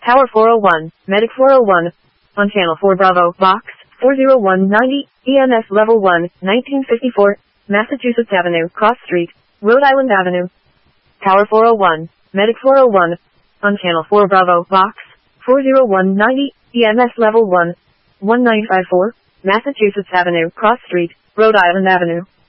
Tower 401, Medic 401. On Channel 4 Bravo, Box 40190, EMS Level 1, 1954, Massachusetts Avenue, Cross Street, Rhode Island Avenue. Tower 401, Medic 401. On Channel 4 Bravo, Box 40190, EMS Level 1, 1954, Massachusetts Avenue, Cross Street, Rhode Island Avenue.